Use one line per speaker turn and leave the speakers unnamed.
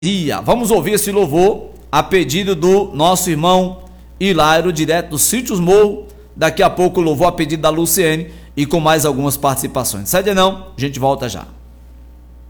dia. Vamos ouvir esse louvor a pedido do nosso irmão Hilário, direto do Sítios Morro. Daqui a pouco o louvor a pedido da Luciene e com mais algumas participações. Sai de não, a gente volta já.